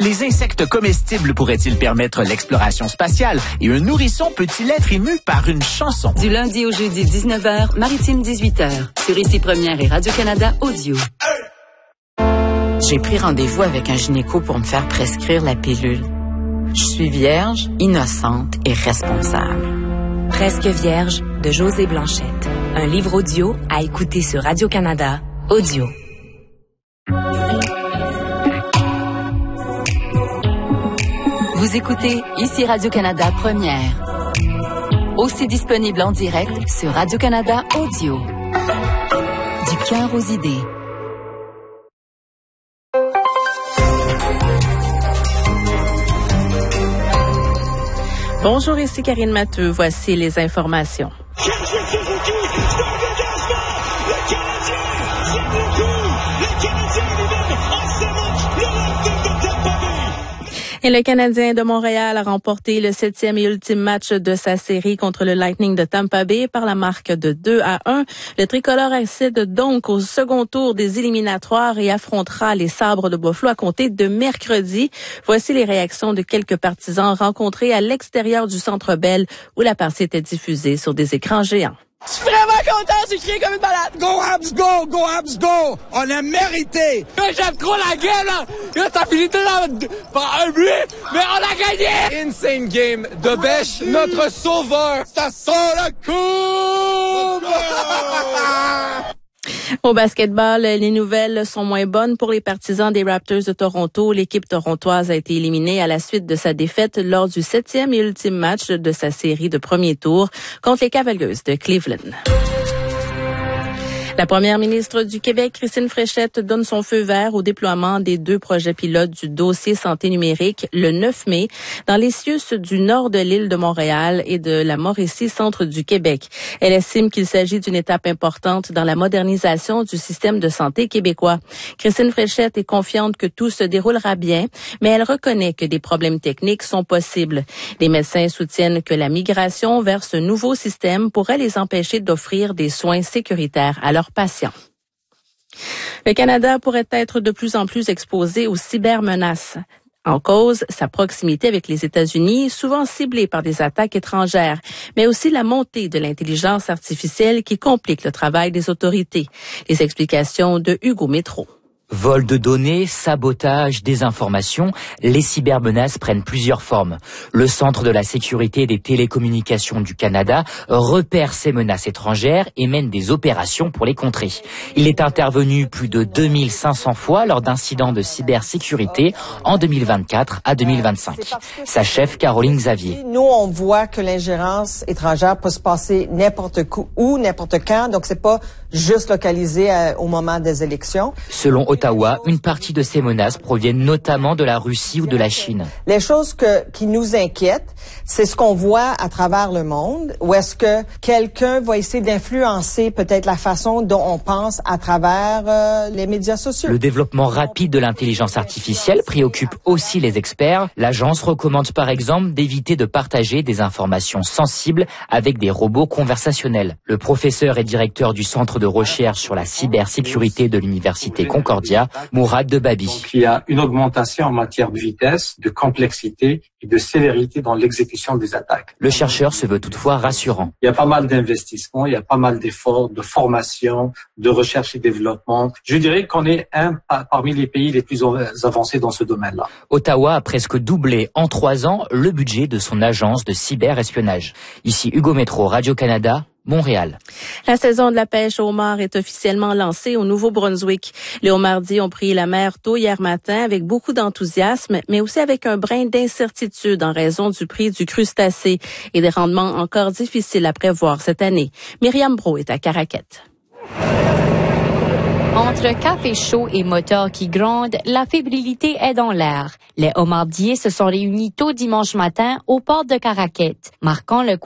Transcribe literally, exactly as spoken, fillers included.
Les insectes comestibles pourraient-ils permettre l'exploration spatiale et un nourrisson peut-il être ému par une chanson? Du lundi au jeudi, dix-neuf heures, Maritime dix-huit heures. Sur Ici Première et Radio-Canada Audio. J'ai pris rendez-vous avec un gynéco pour me faire prescrire la pilule. Je suis vierge, innocente et responsable. Presque vierge de Josée Blanchette. Un livre audio à écouter sur Radio-Canada Audio. Vous écoutez Ici Radio-Canada Première. Aussi disponible en direct sur Radio-Canada Audio. Du cœur aux idées. Bonjour, ici Karine Matteux. Voici les informations. Et le Canadien de Montréal a remporté le septième et ultime match de sa série contre le Lightning de Tampa Bay par la marque de deux à un. Le tricolore accède donc au second tour des éliminatoires et affrontera les Sabres de Buffalo à compter de mercredi. Voici les réactions de quelques partisans rencontrés à l'extérieur du Centre Bell où la partie était diffusée sur des écrans géants. Je suis vraiment content, j'ai crié comme une malade. Go Habs, go, go Habs, go. On a mérité. J'aime trop la game, là. Là, t'as fini tout là par un but, mais on a gagné. Insane game de Bêche, notre sauveur. Ça sent la coupe. Au basketball, les nouvelles sont moins bonnes pour les partisans des Raptors de Toronto. L'équipe torontoise a été éliminée à la suite de sa défaite lors du septième et ultime match de sa série de premier tour contre les Cavaliers de Cleveland. La première ministre du Québec, Christine Fréchette, donne son feu vert au déploiement des deux projets pilotes du dossier santé numérique le neuf mai dans les CIUS du nord de l'île de Montréal et de la Mauricie, centre du Québec. Elle estime qu'il s'agit d'une étape importante dans la modernisation du système de santé québécois. Christine Fréchette est confiante que tout se déroulera bien, mais elle reconnaît que des problèmes techniques sont possibles. Les médecins soutiennent que la migration vers ce nouveau système pourrait les empêcher d'offrir des soins sécuritaires à leurs patients. Le Canada pourrait être de plus en plus exposé aux cybermenaces. En cause, sa proximité avec les États-Unis, souvent ciblée par des attaques étrangères, mais aussi la montée de l'intelligence artificielle qui complique le travail des autorités. Les explications de Hugo Métro. Vol de données, sabotage, désinformation, les cybermenaces prennent plusieurs formes. Le Centre de la sécurité des télécommunications du Canada repère ces menaces étrangères et mène des opérations pour les contrer. Il est intervenu plus de deux mille cinq cents fois lors d'incidents de cybersécurité en deux mille vingt-quatre à deux mille vingt-cinq. Sa chef, Caroline Xavier. Nous, on voit que l'ingérence étrangère peut se passer n'importe où, n'importe quand, donc c'est pas juste localisé à, au moment des élections. Selon Ottawa, une partie de ces menaces proviennent notamment de la Russie ou de la Chine. Les choses que, qui nous inquiètent, c'est ce qu'on voit à travers le monde, où est-ce que quelqu'un va essayer d'influencer peut-être la façon dont on pense à travers euh, les médias sociaux. Le développement rapide de l'intelligence artificielle préoccupe aussi les experts. L'agence recommande par exemple d'éviter de partager des informations sensibles avec des robots conversationnels. Le professeur et directeur du Centre de recherche sur la cybersécurité de l'Université Concordia, Mourad Debabi. Donc, il y a une augmentation en matière de vitesse, de complexité et de sévérité dans l'exécution des attaques. Le chercheur se veut toutefois rassurant. Il y a pas mal d'investissements, il y a pas mal d'efforts de formation, de recherche et développement. Je dirais qu'on est un parmi les pays les plus avancés dans ce domaine-là. Ottawa a presque doublé en trois ans le budget de son agence de cyberespionnage. Ici Hugo Métro, Radio-Canada, Montréal. La saison de la pêche au homard est officiellement lancée au Nouveau-Brunswick. Les homardiers ont pris la mer tôt hier matin avec beaucoup d'enthousiasme, mais aussi avec un brin d'incertitude en raison du prix du crustacé et des rendements encore difficiles à prévoir cette année. Myriam Brault est à Caraquette. Entre café chaud et moteur qui gronde, la fébrilité est dans l'air. Les homardiers se sont réunis tôt dimanche matin au port de Caraquette, marquant le